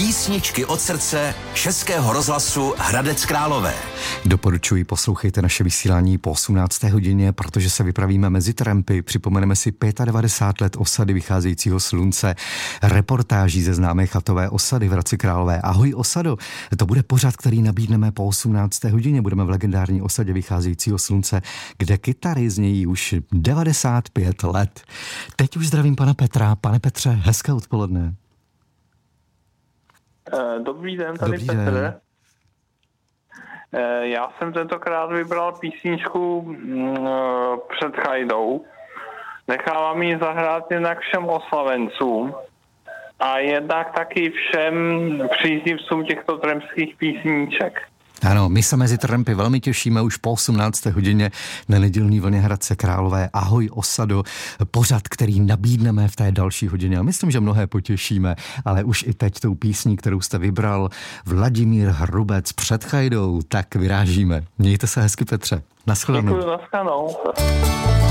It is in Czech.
Písničky od srdce Českého rozhlasu Hradec Králové. Doporučuji, poslouchejte naše vysílání po 18. hodině, protože se vypravíme mezi trampy, připomeneme si 95 let osady vycházejícího slunce, reportáží ze známé chatové osady v Hradci Králové. Ahoj osado, to bude pořad, který nabídneme po 18. hodině. Budeme v legendární osadě vycházejícího slunce, kde kytary znějí už 95 let. Teď už zdravím pana Petra. Pane Petře, hezké odpoledne. Dobrý den, tady Petr. Já jsem tentokrát vybral písničku Před chajdou. Nechávám ji zahrát jednak všem oslavencům a jednak taky všem příznivcům těchto trampských písniček. Ano, my se mezi trampy velmi těšíme už po 18. hodině na nedělní vlně Hradce Králové. Ahoj osado, pořad, který nabídneme v té další hodině. A myslím, že mnohé potěšíme, ale už i teď tou písní, kterou jste vybral, Vladimír Hrubec Před chajdou, tak vyrážíme. Mějte se hezky, Petře. Naschledanou. Děkuji, naschledanou.